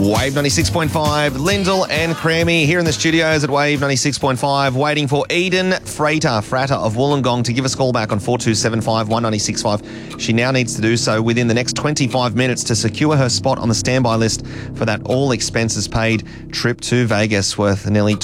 Wave 96.5, Lyndall and Crammy here in the studios at Wave 96.5, waiting for Eden Frater of Wollongong to give us a call back on 4275 1965. She now needs to do so within the next 25 minutes to secure her spot on the standby list for that all expenses paid trip to Vegas worth nearly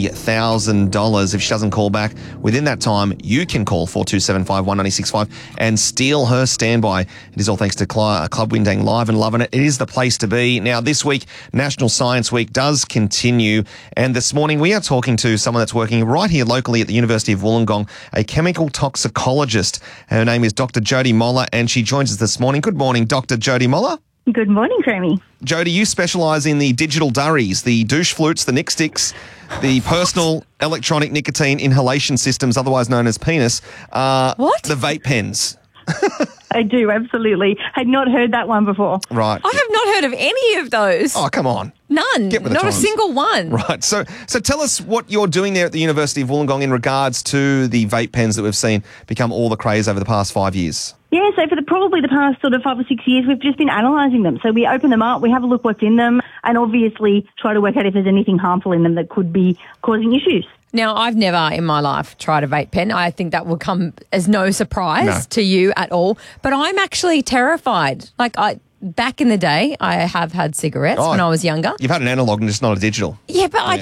$20,000. If she doesn't call back within that time, you can call 4275 1965 and steal her standby. It is all thanks to Club Windang Live and loving it. It is the place to be. Now, this week, National Science Week does continue, and this morning we are talking to someone that's working right here locally at the University of Wollongong, a chemical toxicologist. Her name is Dr. Jody Moller, and she joins us this morning. Good morning, Dr. Jody Moller. Good morning, Crammy. Jody, you specialise in the digital durries, the douche flutes, the nick sticks, the personal electronic nicotine inhalation systems, otherwise known as penis. What? The vape pens. I do, absolutely. Had not heard that one before. Right. I have not heard of any of those. Oh, come on. None. Get with the Not times. a single one. Right. So tell us what you're doing there at the University of Wollongong in regards to the vape pens that we've seen become all the craze over the past 5 years. Yeah, so for probably the past sort of 5 or 6 years, we've just been analysing them. So we open them up, we have a look what's in them, and obviously try to work out if there's anything harmful in them that could be causing issues. Now, I've never in my life tried a vape pen. I think that will come as no surprise to you at all. But I'm actually terrified. Back in the day, I have had cigarettes when I was younger. You've had an analog and just not a digital. Yeah, but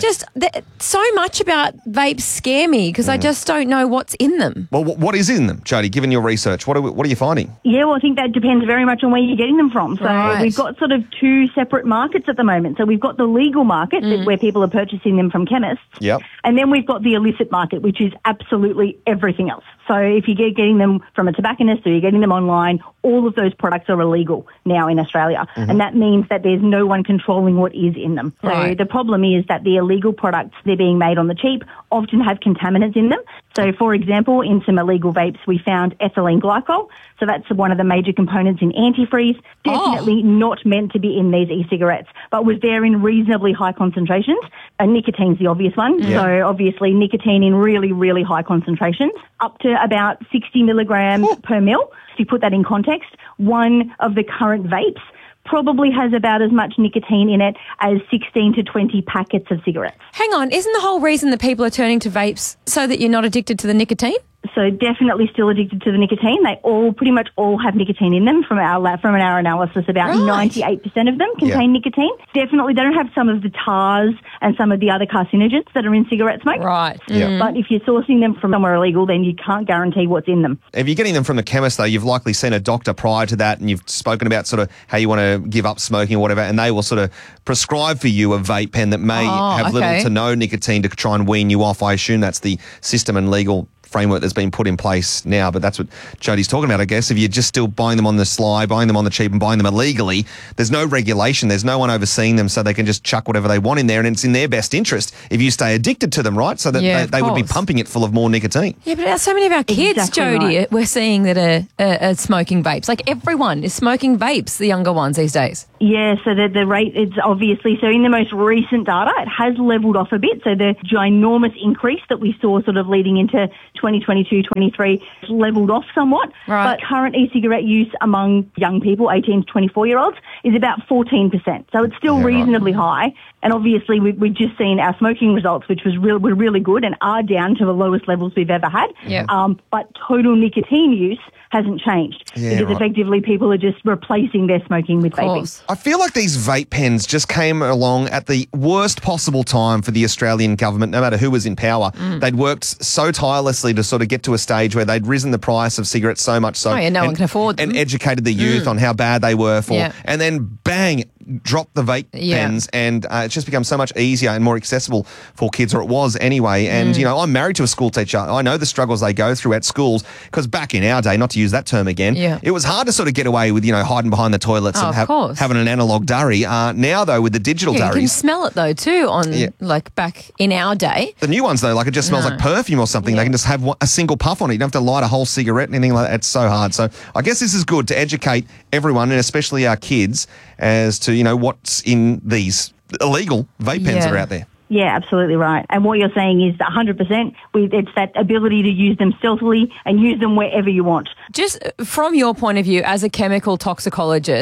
so much about vapes scare me because I just don't know what's in them. Well, what is in them, Jody, given your research? What are you finding? Yeah, well, I think that depends very much on where you're getting them from. So Right. we've got sort of two separate markets at the moment. So we've got the legal market where people are purchasing them from chemists. Yep. And then we've got the illicit market, which is absolutely everything else. So if you're getting them from a tobacconist or you're getting them online, all of those products are illegal now in Australia. And that means that there's no one controlling what is in them. So Right. the problem is that the illegal products, they're being made on the cheap, often have contaminants in them. So, for example, in some illegal vapes, we found ethylene glycol. So that's one of the major components in antifreeze. Definitely not meant to be in these e-cigarettes, but was there in reasonably high concentrations. Nicotine's the obvious one. Yeah. So obviously nicotine in really, really high concentrations, up to about 60 milligrams per mil. So you put that in context, one of the current vapes probably has about as much nicotine in it as 16 to 20 packets of cigarettes. Hang on, isn't the whole reason that people are turning to vapes so that you're not addicted to the nicotine? So definitely still addicted to the nicotine. They pretty much all have nicotine in them from our analysis. About Right. 98% of them contain nicotine. Definitely, they don't have some of the tars and some of the other carcinogens that are in cigarette smoke. Right. Yeah. But if you're sourcing them from somewhere illegal, then you can't guarantee what's in them. If you're getting them from the chemist, though, you've likely seen a doctor prior to that and you've spoken about sort of how you want to give up smoking or whatever, and they will sort of prescribe for you a vape pen that may have little to no nicotine to try and wean you off. I assume that's the system and legal framework that's been put in place now, but that's what Jody's talking about, I guess. If you're just still buying them on the sly, buying them on the cheap and buying them illegally, there's no regulation, there's no one overseeing them, so they can just chuck whatever they want in there, and it's in their best interest if you stay addicted to them, right? So that they would be pumping it full of more nicotine. Yeah, but so many of our kids, Exactly Jody, right. we're seeing that are smoking vapes. Like everyone is smoking vapes, the younger ones these days. Yeah, so the rate is obviously, so in the most recent data, it has leveled off a bit. So the ginormous increase that we saw sort of leading into 2022-23 leveled off somewhat. Right. But current e-cigarette use among young people, 18 to 24-year-olds, is about 14%. So it's still reasonably high. And obviously we've just seen our smoking results, which were really good and are down to the lowest levels we've ever had. Yeah. But total nicotine use hasn't changed because effectively people are just replacing their smoking with vaping. Course. I feel like these vape pens just came along at the worst possible time for the Australian government, no matter who was in power. They'd worked so tirelessly to sort of get to a stage where they'd risen the price of cigarettes so much so. No one can afford them. And educated the youth on how bad they were for. Yeah. And then bang, drop the vape pens, and it's just become so much easier and more accessible for kids, or it was anyway. And, you know, I'm married to a school teacher. I know the struggles they go through at schools, because back in our day, not to use that term again, it was hard to sort of get away with, hiding behind the toilets and having an analog durry. Now, though, with the digital You can durries, smell it, though, too, like back in our day. the new ones, though, like it just smells like perfume or something. They can just have a single puff on it. You don't have to light a whole cigarette, anything like that. It's so hard. So I guess this is good to educate everyone, and especially our kids, as to, what's in these illegal vape pens that are out there. Yeah, absolutely right. And what you're saying is 100%. It's that ability to use them stealthily and use them wherever you want. Just from your point of view as a chemical toxicologist,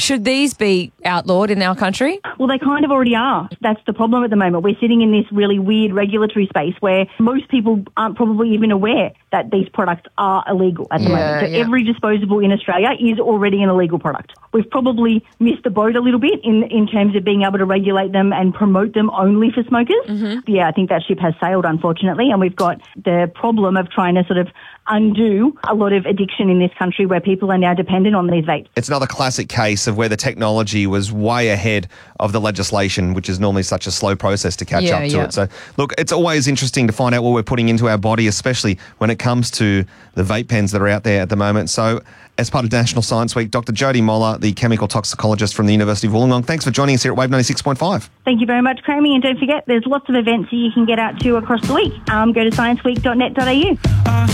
Should these be outlawed in our country? Well, they kind of already are. That's the problem at the moment. We're sitting in this really weird regulatory space where most people aren't probably even aware that these products are illegal at the moment. So every disposable in Australia is already an illegal product. We've probably missed the boat a little bit in terms of being able to regulate them and promote them only for smokers. Yeah, I think that ship has sailed, unfortunately, and we've got the problem of trying to sort of undo a lot of addiction in this country where people are now dependent on these vapes. It's another classic case of where the technology was way ahead of the legislation, which is normally such a slow process to catch up to it. So, look, it's always interesting to find out what we're putting into our body, especially when it comes to the vape pens that are out there at the moment. So, as part of National Science Week, Dr. Jodie Moller, the chemical toxicologist from the University of Wollongong, thanks for joining us here at Wave 96.5. Thank you very much, Crammy. And don't forget, there's lots of events that you can get out to across the week. Go to scienceweek.net.au.